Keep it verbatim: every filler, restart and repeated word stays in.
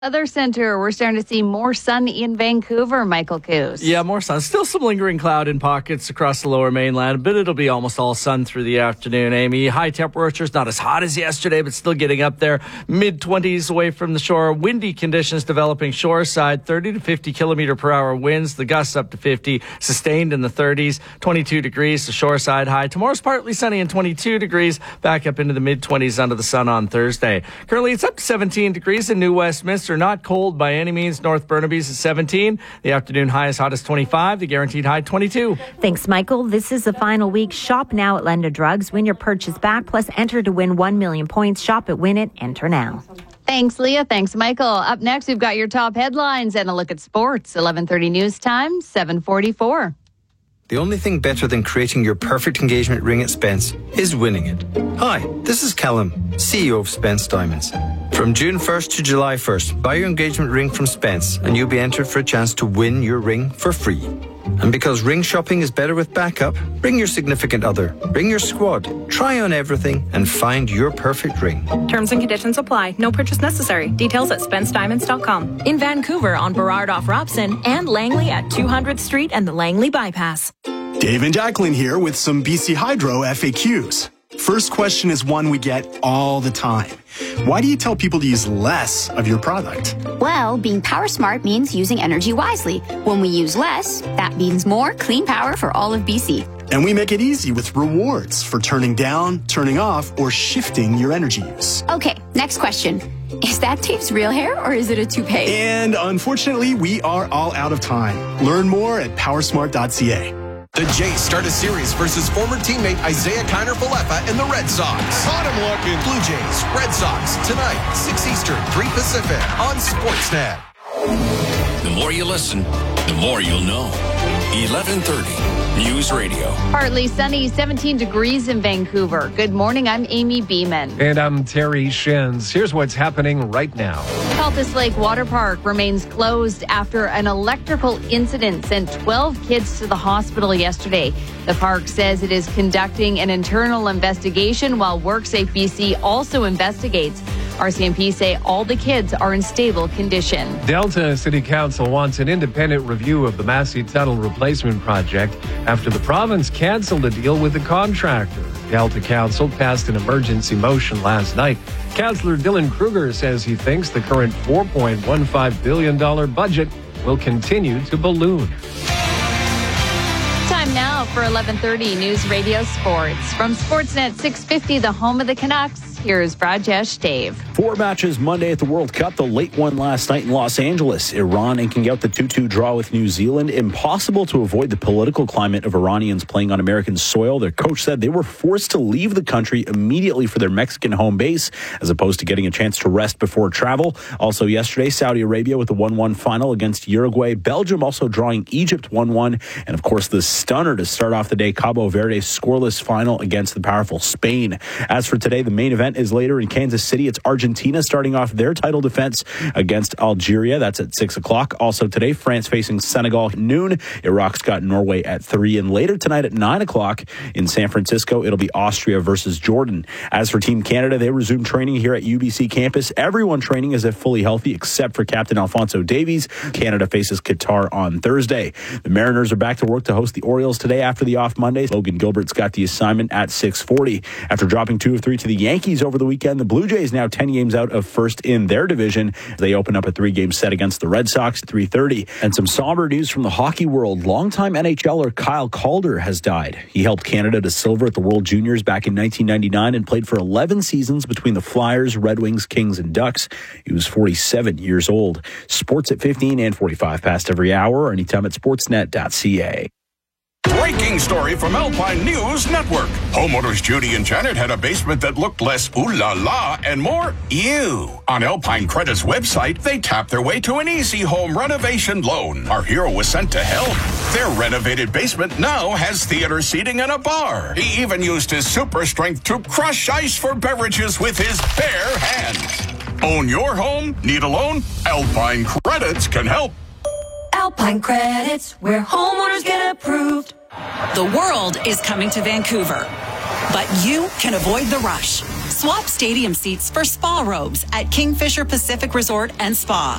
Weather Center, we're starting to see more sun in Vancouver, Michael Coos. Yeah, more sun. Still some lingering cloud in pockets across the lower mainland, but it'll be almost all sun through the afternoon, Amy. High temperatures, not as hot as yesterday, but still getting up there. mid twenties away from the shore. Windy conditions developing shoreside, thirty to fifty kilometer per hour winds. The gusts up to fifty, sustained in the thirties. twenty-two degrees, the shoreside high. Tomorrow's partly sunny and twenty-two degrees, back up into the mid twenties under the sun on Thursday. Currently, it's up to seventeen degrees in New Westminster. Not cold by any means. North Burnaby's is seventeen. The afternoon high is hot as twenty-five. The guaranteed high twenty-two. Thanks, Michael. This is the final week. Shop now at Lenda Drugs. Win your purchase back, plus enter to win one million points. Shop at Win It. Enter now. Thanks, Leah. Thanks, Michael. Up next, we've got your top headlines and a look at sports. eleven thirty news time, seven forty-four. The only thing better than creating your perfect engagement ring at Spence is winning it. Hi, this is Callum, C E O of Spence Diamonds. From June first to July first, buy your engagement ring from Spence and you'll be entered for a chance to win your ring for free. And because ring shopping is better with backup, bring your significant other, bring your squad, try on everything and find your perfect ring. Terms and conditions apply. No purchase necessary. Details at spence diamonds dot com. In Vancouver on Burrard off Robson and Langley at two hundredth Street and the Langley Bypass. Dave and Jacqueline here with some B C Hydro F A Qs. First question is one we get all the time. Why do you tell people to use less of your product? Well, being power smart means using energy wisely. When we use less, that means more clean power for all of B C. And we make it easy with rewards for turning down, turning off, or shifting your energy use. Okay, next question. Is that Dave's real hair or is it a toupee? And unfortunately, we are all out of time. Learn more at power smart dot c a. The Jays start a series versus former teammate Isaiah Kiner-Falefa and the Red Sox. Caught him looking. Blue Jays, Red Sox, tonight, six Eastern, three Pacific, on Sportsnet. The more you listen, the more you'll know. eleven thirty News Radio. Partly sunny, seventeen degrees in Vancouver. Good morning, I'm Amy Beeman. And I'm Terry Shins. Here's what's happening right now. Cultus Lake Water Park remains closed after an electrical incident sent twelve kids to the hospital yesterday. The park says it is conducting an internal investigation while WorkSafe B C also investigates. R C M P say all the kids are in stable condition. Delta City Council wants an independent review of the Massey Tunnel replacement project after the province canceled a deal with the contractor. Delta Council passed an emergency motion last night. Councillor Dylan Kruger says he thinks the current four point one five billion dollars budget will continue to balloon. Time now for eleven thirty News Radio Sports. From Sportsnet six fifty, the home of the Canucks, here's Rajesh Dave. Four matches Monday at the World Cup. The late one last night in Los Angeles. Iran inking out the two two draw with New Zealand. Impossible to avoid the political climate of Iranians playing on American soil. Their coach said they were forced to leave the country immediately for their Mexican home base, as opposed to getting a chance to rest before travel. Also yesterday, Saudi Arabia with a one one final against Uruguay. Belgium also drawing Egypt one one. And of course, the stunner to start off the day, Cabo Verde's scoreless final against the powerful Spain. As for today, the main event is later in Kansas City. It's Argentina starting off their title defense against Algeria. That's at six o'clock. Also today, France facing Senegal at noon. Iraq's got Norway at three. And later tonight at nine o'clock in San Francisco, it'll be Austria versus Jordan. As for Team Canada, they resume training here at U B C campus. Everyone training is fully healthy except for Captain Alphonso Davies. Canada faces Qatar on Thursday. The Mariners are back to work to host the Orioles today after the off Monday. Logan Gilbert's got the assignment at six forty. After dropping two of three to the Yankees over the weekend, the Blue Jays now ten games out of first in their division. They open up a three-game set against the Red Sox at three thirty. And some somber news from the hockey world. Longtime N H L er Kyle Calder has died. He helped Canada to silver at the World Juniors back in nineteen ninety-nine and played for eleven seasons between the Flyers, Red Wings, Kings, and Ducks. He was forty-seven years old. Sports at fifteen and forty-five past every hour, or anytime at sportsnet dot c a. Breaking story from Alpine News Network. Homeowners Judy and Janet had a basement that looked less ooh la la and more ew. On Alpine Credit's website, they tapped their way to an easy home renovation loan. Our hero was sent to help. Their renovated basement now has theater seating and a bar. He even used his super strength to crush ice for beverages with his bare hands. Own your home? Need a loan? Alpine Credits can help. Alpine Credits, where homeowners get approved. The world is coming to Vancouver, but you can avoid the rush. Swap stadium seats for spa robes at Kingfisher Pacific Resort and Spa.